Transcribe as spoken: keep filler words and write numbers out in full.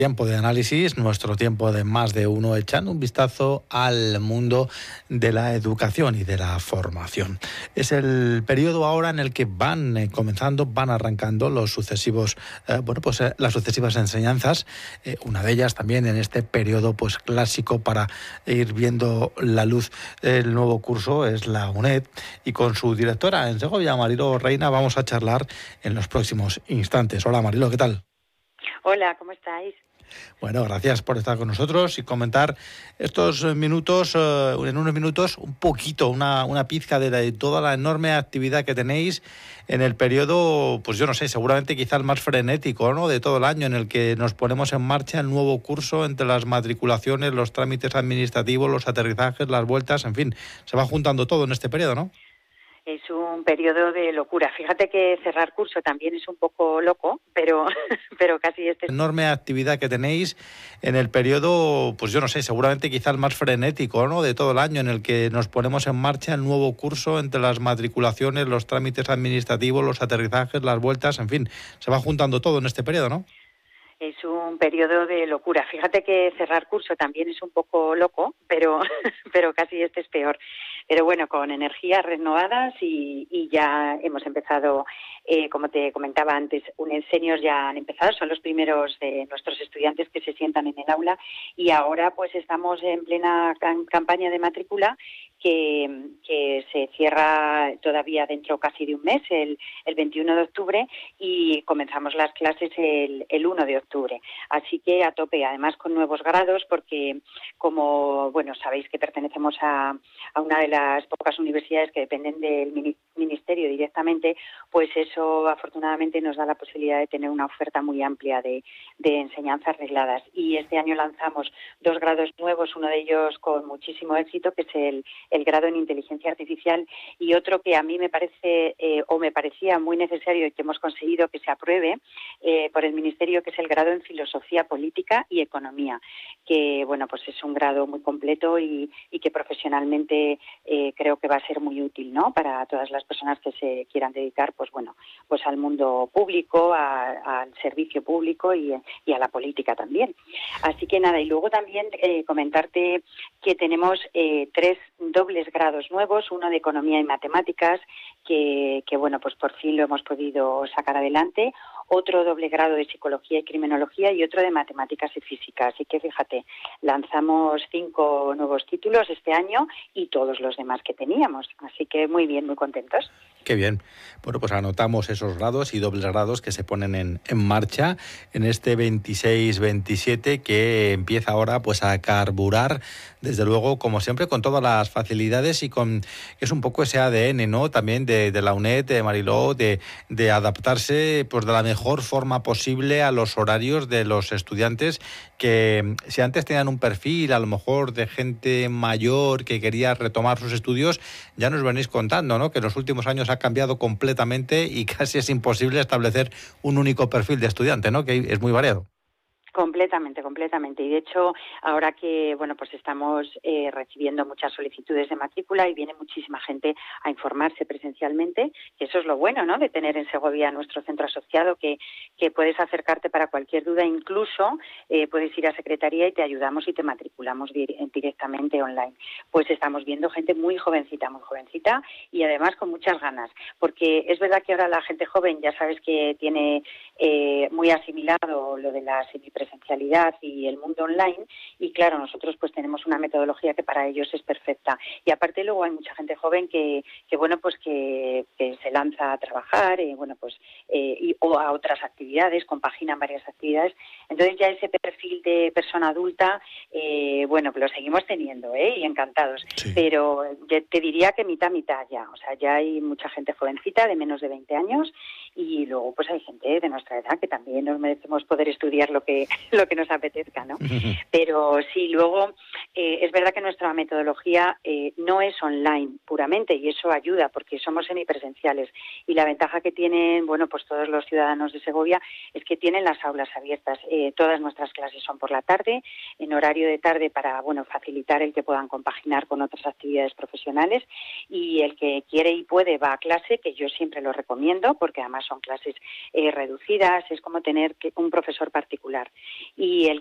Tiempo de análisis, nuestro tiempo de más de uno, echando un vistazo al mundo de la educación y de la formación. Es el periodo ahora en el que van eh, comenzando, van arrancando los sucesivos, eh, bueno, pues eh, las sucesivas enseñanzas. Eh, una de ellas también en este periodo, pues clásico para ir viendo la luz. El nuevo curso es la UNED y con su directora en Segovia, Mariló Reina, vamos a charlar en los próximos instantes. Hola Mariló, ¿qué tal? Hola, ¿cómo estáis? Bueno, gracias por estar con nosotros y comentar estos minutos, eh, en unos minutos, un poquito, una, una pizca de, la, de toda la enorme actividad que tenéis en el periodo, pues yo no sé, seguramente quizá el más frenético, ¿no?, de todo el año, en el que nos ponemos en marcha el nuevo curso entre las matriculaciones, los trámites administrativos, los aterrizajes, las vueltas, en fin, se va juntando todo en este periodo, ¿no? Es un periodo de locura. Fíjate que cerrar curso también es un poco loco, pero, pero casi este es... Enorme actividad que tenéis en el periodo, pues yo no sé, seguramente quizá el más frenético, ¿no?, de todo el año, en el que nos ponemos en marcha el nuevo curso entre las matriculaciones, los trámites administrativos, los aterrizajes, las vueltas, en fin, se va juntando todo en este periodo, ¿no? Es un periodo de locura. Fíjate que cerrar curso también es un poco loco, pero, pero casi este es peor. Pero bueno, con energías renovadas y, y ya hemos empezado, eh, como te comentaba antes, UNED Seniors ya han empezado, son los primeros de nuestros estudiantes que se sientan en el aula y ahora pues estamos en plena can- campaña de matrícula que, que se cierra todavía dentro casi de un mes, el, el veintiuno de octubre, y comenzamos las clases el, el uno de octubre. Así que a tope, además con nuevos grados, porque como, bueno, sabéis que pertenecemos a, a una de las pocas universidades que dependen del ministerio directamente, pues eso afortunadamente nos da la posibilidad de tener una oferta muy amplia de, de enseñanzas regladas. Y este año lanzamos dos grados nuevos, uno de ellos con muchísimo éxito, que es el, el grado en inteligencia artificial, y otro que a mí me parece eh, o me parecía muy necesario y que hemos conseguido que se apruebe eh, por el ministerio, que es el grado en filosofía política y economía, que bueno, pues es un grado muy completo y, y que profesionalmente eh, creo que va a ser muy útil, ¿no?, para todas las personas que se quieran dedicar, pues bueno, pues al mundo público, a, al servicio público y, y a la política también. Así que nada, y luego también eh, comentarte que tenemos eh, tres dobles grados nuevos, uno de economía y matemáticas, que, que bueno, pues por fin lo hemos podido sacar adelante, otro doble grado de psicología y criminología y otro de matemáticas y física. Así que fíjate, lanzamos cinco nuevos títulos este año y todos los demás que teníamos. Así que muy bien, muy contentos. Qué bien. Bueno, pues anotamos esos grados y dobles grados que se ponen en, en marcha en este veintiséis veintisiete, que empieza ahora pues a carburar, desde luego, como siempre, con todas las facilidades y con, es un poco ese A D N, ¿no?, también de, de la UNED, de Mariló, de, de adaptarse pues de la mejor forma posible a los horarios de los estudiantes, que si antes tenían un perfil a lo mejor de gente mayor que quería retomar sus estudios, ya nos venís contando, ¿no?, que en los últimos años ha cambiado completamente y casi es imposible establecer un único perfil de estudiante, ¿no?, que es muy variado. Completamente, completamente. Y de hecho, ahora que bueno, pues estamos eh, recibiendo muchas solicitudes de matrícula y viene muchísima gente a informarse presencialmente, que eso es lo bueno, ¿no?, de tener en Segovia nuestro centro asociado, que, que puedes acercarte para cualquier duda, incluso eh, puedes ir a secretaría y te ayudamos y te matriculamos dir- directamente online. Pues estamos viendo gente muy jovencita, muy jovencita y además con muchas ganas, porque es verdad que ahora la gente joven, ya sabes que tiene eh, muy asimilado lo de la semipresencialidad presencialidad y el mundo online, y claro, nosotros pues tenemos una metodología que para ellos es perfecta. Y aparte luego hay mucha gente joven que, que bueno, pues que, que se lanza a trabajar, eh, bueno, pues eh, y, o a otras actividades, compaginan varias actividades. Entonces ya ese perfil de persona adulta, eh, bueno, pues lo seguimos teniendo, ¿eh?, y encantados. Sí. Pero te diría que mitad, mitad ya. O sea, ya hay mucha gente jovencita de menos de veinte años y luego pues hay gente de nuestra edad que también nos merecemos poder estudiar lo que lo que nos apetezca, ¿no? Pero sí, luego eh, es verdad que nuestra metodología eh, no es online puramente y eso ayuda porque somos semipresenciales y la ventaja que tienen, bueno, pues todos los ciudadanos de Segovia es que tienen las aulas abiertas. Eh, todas nuestras clases son por la tarde, en horario de tarde para, bueno, facilitar el que puedan compaginar con otras actividades profesionales, y el que quiere y puede va a clase, que yo siempre lo recomiendo porque además son clases eh, reducidas, es como tener que, un profesor particular. y el